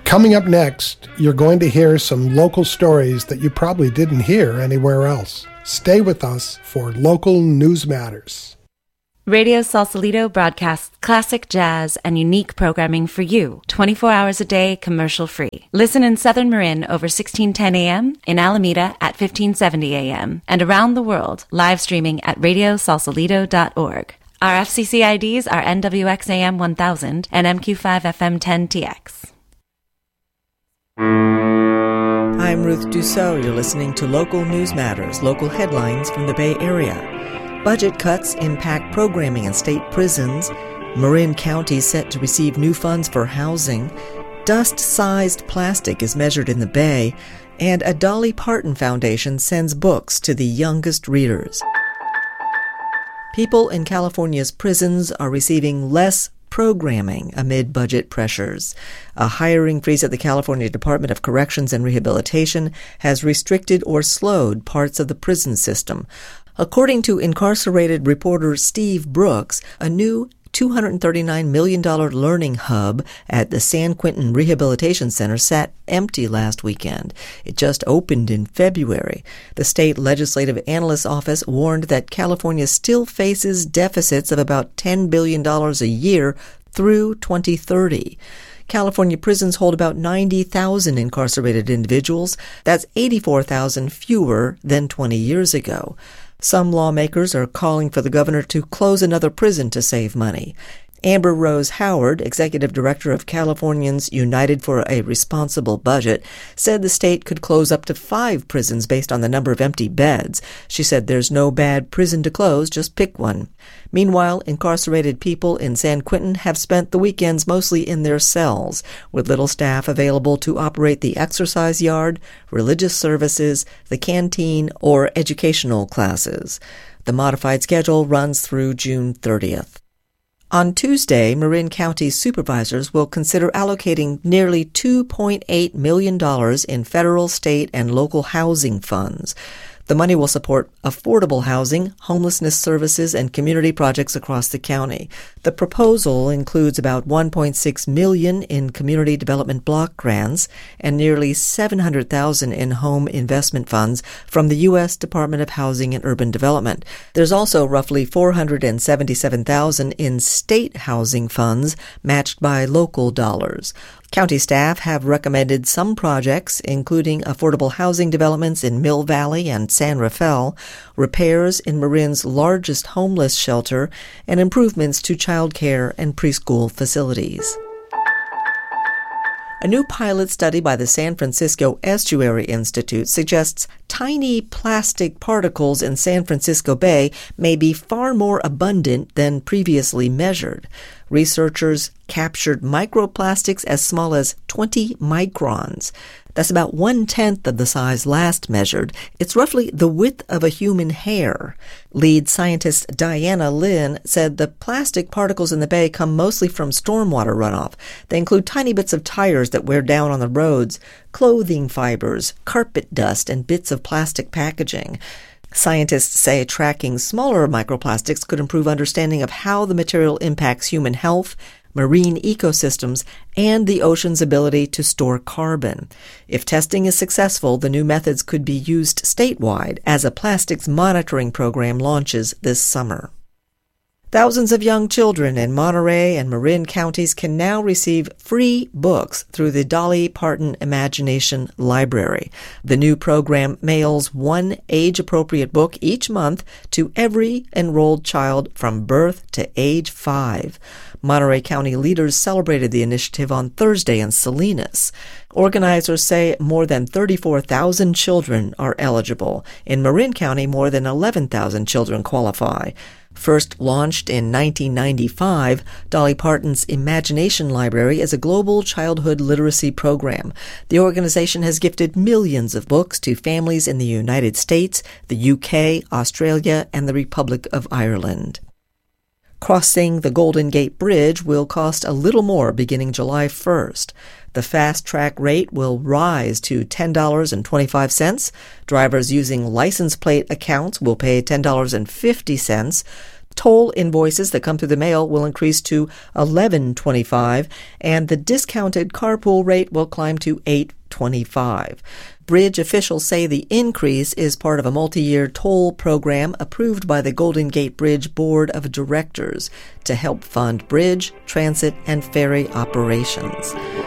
Coming up next, you're going to hear some local stories that you probably didn't hear anywhere else. Stay with us for Local News Matters. Radio Sausalito broadcasts classic jazz and unique programming for you, 24 hours a day, commercial-free. Listen in Southern Marin over 1610 AM, in Alameda at 1570 AM, and around the world, live streaming at radiosausalito.org. Our FCC IDs are NWXAM 1000 and MQ5FM 10TX. I'm Ruth Dussault. You're listening to Local News Matters, local headlines from the Bay Area. Budget cuts impact programming in state prisons. Marin County set to receive new funds for housing. Dust-sized plastic is measured in the Bay. And a Dolly Parton Foundation sends books to the youngest readers. People in California's prisons are receiving less programming amid budget pressures. A hiring freeze at the California Department of Corrections and Rehabilitation has restricted or slowed parts of the prison system. According to incarcerated reporter Steve Brooks, a new $239 million learning hub at the San Quentin Rehabilitation Center sat empty last weekend. It just opened in February. The state legislative analyst's office warned that California still faces deficits of about $10 billion a year through 2030. California prisons hold about 90,000 incarcerated individuals. That's 84,000 fewer than 20 years ago. Some lawmakers are calling for the governor to close another prison to save money. Amber Rose Howard, executive director of Californians United for a Responsible Budget, said the state could close up to 5 prisons based on the number of empty beds. She said there's no bad prison to close, just pick one. Meanwhile, incarcerated people in San Quentin have spent the weekends mostly in their cells, with little staff available to operate the exercise yard, religious services, the canteen, or educational classes. The modified schedule runs through June 30th. On Tuesday, Marin County supervisors will consider allocating nearly $2.8 million in federal, state, and local housing funds. The money will support affordable housing, homelessness services, and community projects across the county. The proposal includes about $1.6 million in community development block grants and nearly $700,000 in home investment funds from the U.S. Department of Housing and Urban Development. There's also roughly $477,000 in state housing funds matched by local dollars. County staff have recommended some projects, including affordable housing developments in Mill Valley and San Rafael, repairs in Marin's largest homeless shelter, and improvements to child care and preschool facilities. A new pilot study by the San Francisco Estuary Institute suggests tiny plastic particles in San Francisco Bay may be far more abundant than previously measured. Researchers captured microplastics as small as 20 microns. That's about 1/10 of the size last measured. It's roughly the width of a human hair. Lead scientist Diana Lin said the plastic particles in the bay come mostly from stormwater runoff. They include tiny bits of tires that wear down on the roads, clothing fibers, carpet dust, and bits of plastic packaging. Scientists say tracking smaller microplastics could improve understanding of how the material impacts human health, marine ecosystems, and the ocean's ability to store carbon. If testing is successful, the new methods could be used statewide as a plastics monitoring program launches this summer. Thousands of young children in Monterey and Marin counties can now receive free books through the Dolly Parton Imagination Library. The new program mails one age-appropriate book each month to every enrolled child from birth to age 5. Monterey County leaders celebrated the initiative on Thursday in Salinas. Organizers say more than 34,000 children are eligible. In Marin County, more than 11,000 children qualify. First launched in 1995, Dolly Parton's Imagination Library is a global childhood literacy program. The organization has gifted millions of books to families in the United States, the UK, Australia, and the Republic of Ireland. Crossing the Golden Gate Bridge will cost a little more beginning July 1st. The fast-track rate will rise to $10.25. Drivers using license plate accounts will pay $10.50. Toll invoices that come through the mail will increase to $11.25, and the discounted carpool rate will climb to $8.25. Bridge officials say the increase is part of a multi-year toll program approved by the Golden Gate Bridge Board of Directors to help fund bridge, transit, and ferry operations.